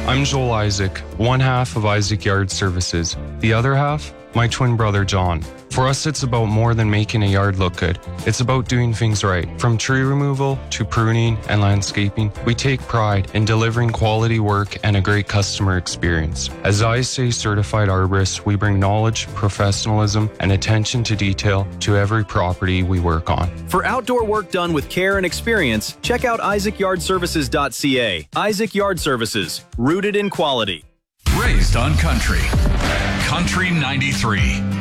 I'm Joel Isaac, one half of Isaac Yard Services. The other half, my twin brother John. For us, it's about more than making a yard look good. It's about doing things right. From tree removal to pruning and landscaping, we take pride in delivering quality work and a great customer experience. As ISA certified arborists, we bring knowledge, professionalism, and attention to detail to every property we work on. For outdoor work done with care and experience, check out isaacyardservices.ca. Isaac Yard Services, rooted in quality. Raised on country. Country 93.